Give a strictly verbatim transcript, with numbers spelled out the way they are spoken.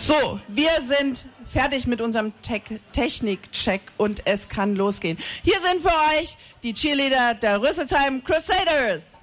So, wir sind fertig mit unserem Te- Technik-Check und es kann losgehen. Hier sind für euch die Cheerleader der Rüsselsheim Crusaders.